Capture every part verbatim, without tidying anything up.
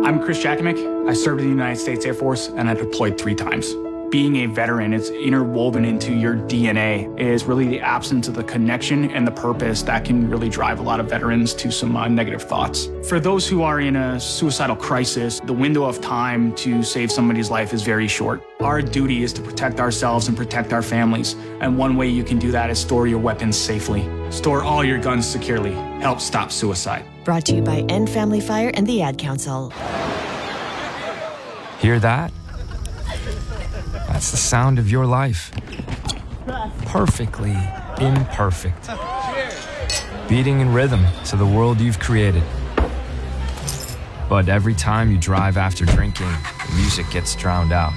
I'm Chris Jakovic. I served in the United States Air Force and I deployed three times. Being a veteran, it's interwoven into your D N A. It is really the absence of the connection and the purpose that can really drive a lot of veterans to some uh, negative thoughts. For those who are in a suicidal crisis, the window of time to save somebody's life is very short. Our duty is to protect ourselves and protect our families. And one way you can do that is store your weapons safely. Store all your guns securely. Help stop suicide. Brought to you by End Family Fire and the Ad Council. Hear that? That's the sound of your life. Perfectly imperfect. Beating in rhythm to the world you've created. But every time you drive after drinking, the music gets drowned out.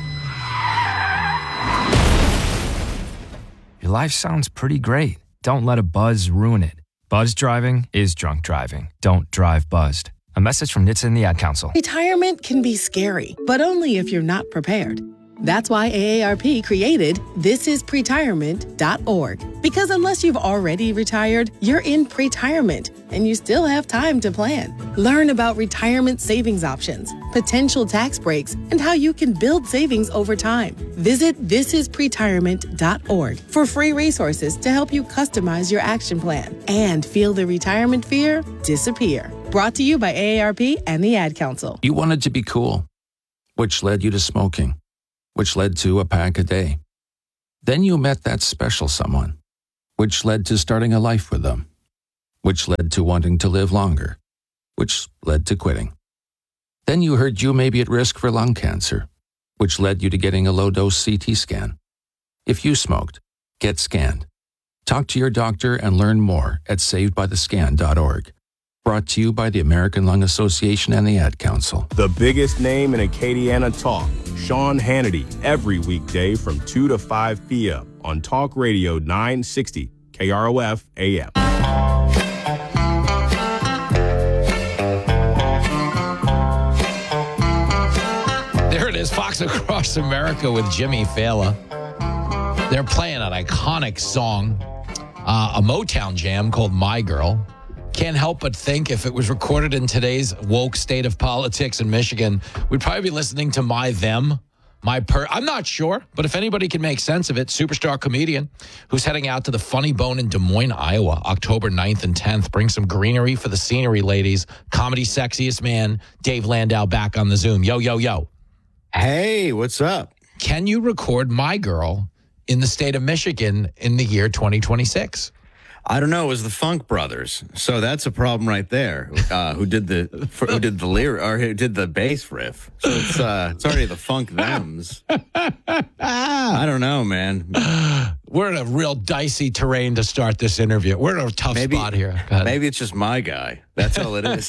Your life sounds pretty great. Don't let a buzz ruin it. Buzz driving is drunk driving. Don't drive buzzed. A message from N H T S A and the Ad Council. Retirement can be scary, but only if you're not prepared. That's why A A R P created this is pretirement dot org. Because unless you've already retired, you're in pretirement and you still have time to plan. Learn about retirement savings options, potential tax breaks, and how you can build savings over time. Visit this is pretirement dot org for free resources to help you customize your action plan and feel the retirement fear disappear. Brought to you by A A R P and the Ad Council. You wanted to be cool, which led you to smoking, which led to a pack a day. Then you met that special someone, which led to starting a life with them, which led to wanting to live longer, which led to quitting. Then you heard you may be at risk for lung cancer, which led you to getting a low-dose C T scan. If you smoked, get scanned. Talk to your doctor and learn more at saved by the scan dot org. Brought to you by the American Lung Association and the Ad Council. The biggest name in Acadiana talk, Sean Hannity, every weekday from two to five p.m. on Talk Radio nine sixty K R O F A M. There it is, Fox Across America with Jimmy Fallon. They're playing an iconic song, uh, a Motown jam called My Girl. Can't help but think if it was recorded in today's woke state of politics in Michigan, we'd probably be listening to My Them, My Per. I'm not sure, but if anybody can make sense of it, superstar comedian who's heading out to the Funny Bone in Des Moines, Iowa, October ninth and tenth. Bring some greenery for the scenery, ladies. Comedy sexiest man, Dave Landau, back on the Zoom. Yo, yo, yo. Hey, what's up? Can you record My Girl in the state of Michigan in the year twenty twenty-six? I don't know. It was the Funk Brothers, so that's a problem right there. Uh, who did the who did the lyric or who did the bass riff? So it's uh, it's already the Funk Thems. I don't know, man. We're in a real dicey terrain to start this interview. We're in a tough maybe, spot here. Maybe it's just my guy. That's all it is.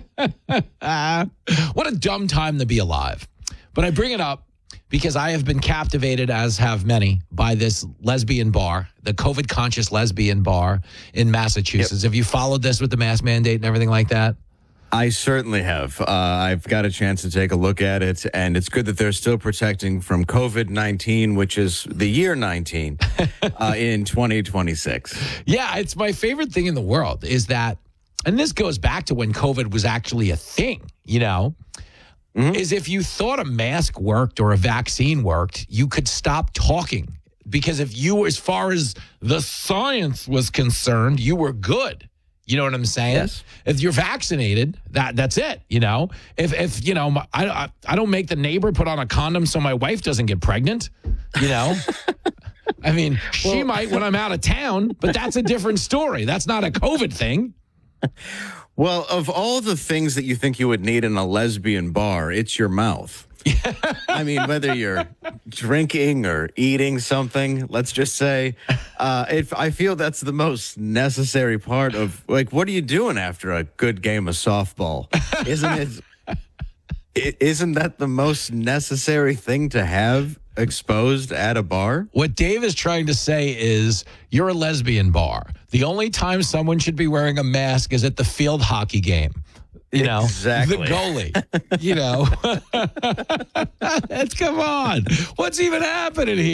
What a dumb time to be alive. But I bring it up because I have been captivated, as have many, by this lesbian bar, the COVID-conscious lesbian bar in Massachusetts. Yep. Have you followed this with the mask mandate and everything like that? I certainly have. Uh, I've got a chance to take a look at it, and it's good that they're still protecting from COVID nineteen, which is the year nineteen, uh, in twenty twenty-six. Yeah, it's my favorite thing in the world is that, and this goes back to when COVID was actually a thing, you know, Mm-hmm. is if you thought a mask worked or a vaccine worked, you could stop talking. Because if you, as far as the science was concerned, you were good. You know what I'm saying? Yes. If you're vaccinated, that that's it, you know? If, if you know, my, I, I don't make the neighbor put on a condom so my wife doesn't get pregnant, you know? I mean, she well, might when I'm out of town, but that's a different story. That's not a COVID thing. Well, of all the things that you think you would need in a lesbian bar, it's your mouth. I mean, whether you're drinking or eating something, let's just say, uh, if I feel that's the most necessary part of, like, what are you doing after a good game of softball? Isn't it? Isn't that the most necessary thing to have exposed at a bar? What Dave is trying to say is you're a lesbian bar. The only time someone should be wearing a mask is at the field hockey game. You know, exactly. The goalie, you know, that's come on. What's even happening here?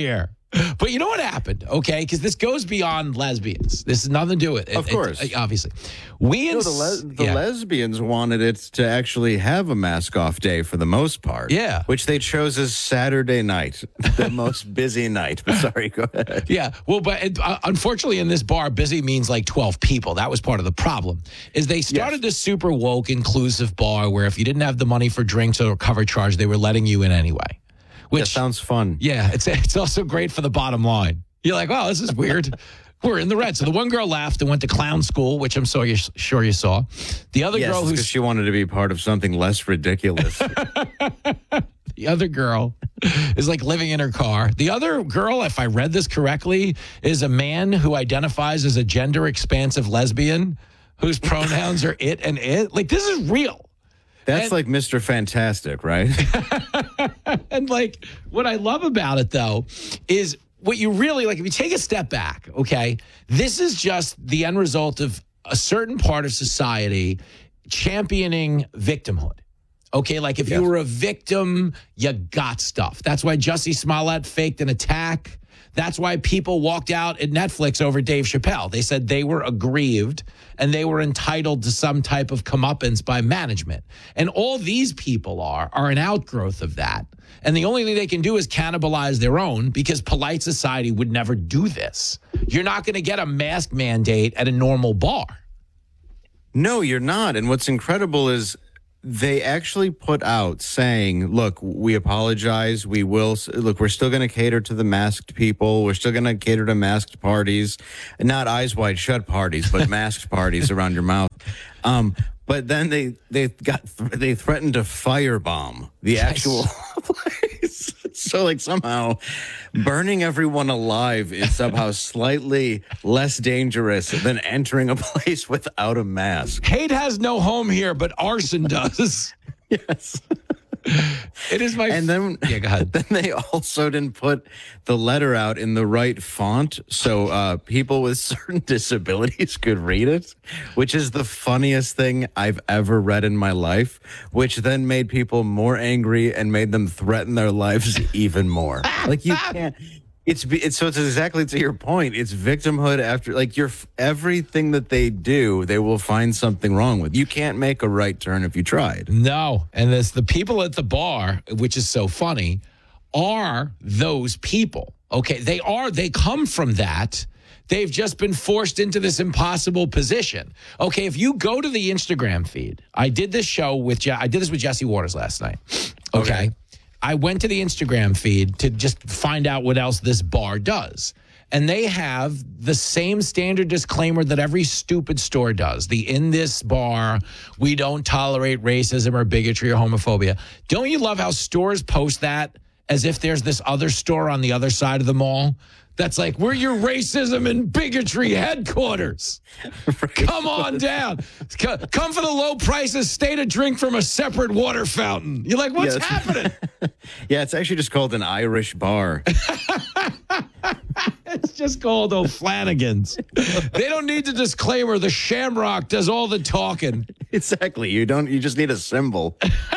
But you know what happened, okay? Because this goes beyond lesbians. This has nothing to do with it. Of It- course. it- obviously. We No, ins- the le- the yeah. lesbians wanted it to actually have a mask off day for the most part. Yeah. Which they chose as Saturday night, the most busy night. But sorry, go ahead. Yeah, well, but it, uh, unfortunately, in this bar, busy means like twelve people. That was part of the problem. Is they started this super woke, inclusive bar where if you didn't have the money for drinks or cover charge, they were letting you in anyway. Which That sounds fun. yeah, it's it's also great for the bottom line. You're like, wow, this is weird. We're in the red. So the one girl left and went to clown school, which I'm so you, sure you saw. The other Yes, girl because who's she wanted to be part of something less ridiculous. The other girl is like living in her car. The other girl, if I read this correctly, is a man who identifies as a gender expansive lesbian whose pronouns are it and it. Like, this is real. That's And- like Mister Fantastic, right? And like, what I love about it though is what you really like, if you take a step back, okay, this is just the end result of a certain part of society championing victimhood. Okay, like if you were a victim, you got stuff. That's why Jussie Smollett faked an attack. That's why people walked out at Netflix over Dave Chappelle. They said they were aggrieved and they were entitled to some type of comeuppance by management. And all these people are, are an outgrowth of that. And the only thing they can do is cannibalize their own because polite society would never do this. You're not going to get a mask mandate at a normal bar. No, you're not. And what's incredible is they actually put out saying, look, we apologize. We will. Look, we're still going to cater to the masked people. We're still going to cater to masked parties, not eyes wide shut parties, but masked parties around your mouth. Um, but then they they got they threatened to firebomb the actual place. So like somehow burning everyone alive is somehow slightly less dangerous than entering a place without a mask. Hate has no home here, but arson does. Yes. It is my. And then, yeah, go ahead. Then they also didn't put the letter out in the right font, so uh, people with certain disabilities could read it, which is the funniest thing I've ever read in my life. Which then made people more angry and made them threaten their lives even more. Like you can't. It's it's so it's exactly to your point. It's victimhood after like your everything that they do, they will find something wrong with. You can't make a right turn if you tried. No, and it's the people at the bar, which is so funny, are those people. Okay, they are. They come from that. They've just been forced into this impossible position. Okay, if you go to the Instagram feed, I did this show with Je- I did this with Jesse Waters last night. Okay. okay. I went to the Instagram feed to just find out what else this bar does. And they have the same standard disclaimer that every stupid store does. The in this bar, we don't tolerate racism or bigotry or homophobia. Don't you love how stores post that as if there's this other store on the other side of the mall? That's like, we're your racism and bigotry headquarters. Right. Come on down. Come for the low prices. Stay to drink from a separate water fountain. You're like, what's yeah, happening? Yeah, it's actually just called an Irish bar. It's just called O'Flanagan's. They don't need the disclaimer. The Shamrock does all the talking. Exactly. You don't. You just need a symbol.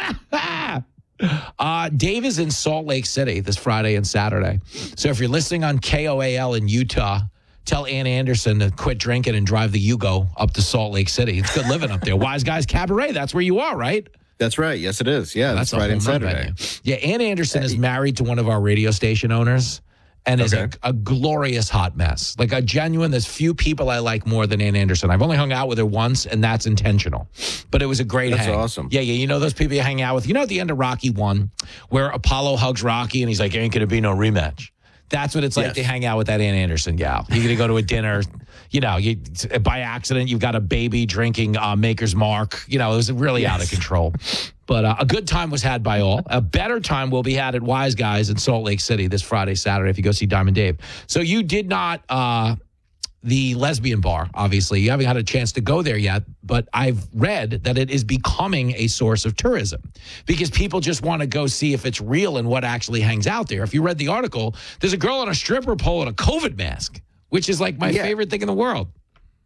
Uh, Dave is in Salt Lake City this Friday and Saturday. So if you're listening on K O A L in Utah, tell Ann Anderson to quit drinking and drive the Yugo up to Salt Lake City. It's good living up there. Wise Guys Cabaret, that's where you are, right? That's right. Yes, it is. Yeah, that's, that's Friday and home run Saturday. venue. Yeah, Ann Anderson is married to one of our radio station owners and is Okay. a, a glorious hot mess. Like a genuine, there's few people I like more than Ann Anderson. I've only hung out with her once, and that's intentional. But it was a great That's hang. awesome. Yeah, yeah. You know those people you hang out with? You know at the end of Rocky one, where Apollo hugs Rocky and he's like, ain't going to be no rematch. That's what it's like Yes. to hang out with that Ann Anderson gal. You're going to go to a dinner, you know, you by accident, you've got a baby drinking uh, Maker's Mark. You know, it was really Yes. out of control. But uh, a good time was had by all. A better time will be had at Wise Guys in Salt Lake City this Friday, Saturday, if you go see Diamond Dave. So you did not, uh, the lesbian bar, obviously. You haven't had a chance to go there yet, but I've read that it is becoming a source of tourism because people just want to go see if it's real and what actually hangs out there. If you read the article, there's a girl on a stripper pole in a COVID mask, which is like my Yeah. favorite thing in the world.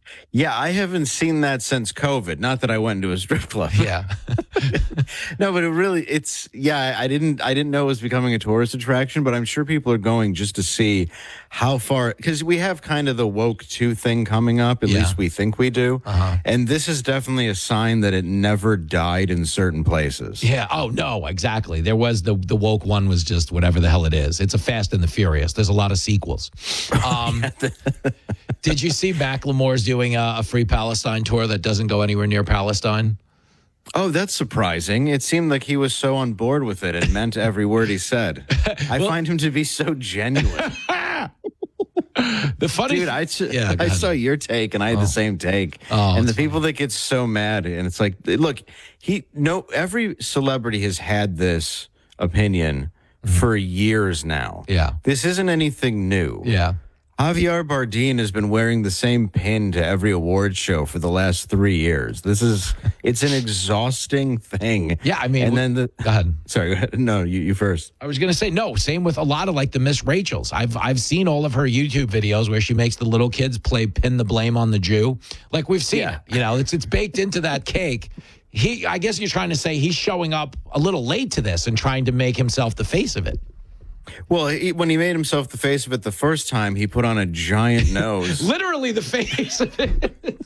Yeah, I haven't seen that since COVID. Not that I went into a strip club. Yeah. No, but it really, it's, yeah, I didn't, I didn't know it was becoming a tourist attraction, but I'm sure people are going just to see how far, because we have kind of the woke two thing coming up, at Yeah. least we think we do. Uh-huh. And this is definitely a sign that it never died in certain places. Yeah. Oh, no, exactly. There was the, the woke one was just whatever the hell it is. It's a Fast and the Furious. There's a lot of sequels. Um, did you see Macklemore's doing a, a free Palestine tour that doesn't go anywhere near Palestine? Oh, that's surprising. It seemed like he was so on board with it and meant every word he said. I Well- find him to be so genuine. The funny Dude, I, s- Yeah, go I ahead. saw your take and I had the same take. Oh, and the that's people that get so mad, and it's like, look, he no every celebrity has had this opinion for years now. Yeah. This isn't anything new. Yeah. Javier Bardem has been wearing the same pin to every award show for the last three years. This is, it's an exhausting thing. Yeah, I mean, and then the, go ahead. sorry, go ahead. No, you, you first. I was going to say, no, same with a lot of like the Miss Rachels. I've I've seen all of her YouTube videos where she makes the little kids play pin the blame on the Jew. Like we've seen Yeah. it, you know, it's it's baked into that cake. He, I guess you're trying to say he's showing up a little late to this and trying to make himself the face of it. Well, he, when he made himself the face of it the first time, he put on a giant nose. Literally the face of it.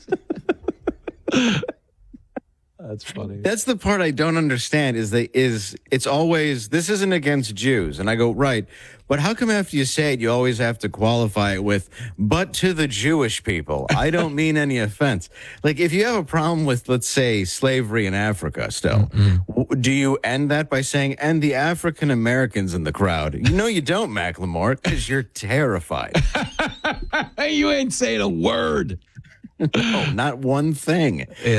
That's funny. That's the part I don't understand is they is it's always this isn't against Jews. And I go, right, but how come after you say it you always have to qualify it with but to the Jewish people? I don't mean any offense. Like if you have a problem with, let's say, slavery in Africa still, w- do you end that by saying and the African Americans in the crowd? You know you don't, Macklemore, because you're terrified. You ain't saying a word. Oh, not one thing.